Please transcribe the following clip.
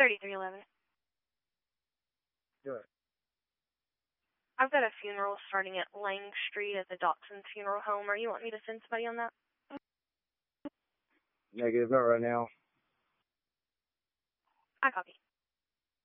3311. Do it. I've got a funeral starting at Lang Street at the Dotson Funeral Home. Are you wanting me to send somebody on that? Negative, not right now. I copy.